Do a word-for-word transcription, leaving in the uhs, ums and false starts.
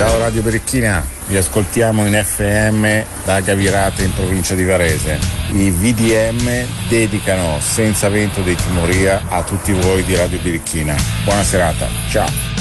Ciao Radio Berichina, vi ascoltiamo in F M da Gavirate in provincia di Varese. I V D M dedicano Senza vento dei Timoria a tutti voi di Radio Berichina. Buona serata, ciao.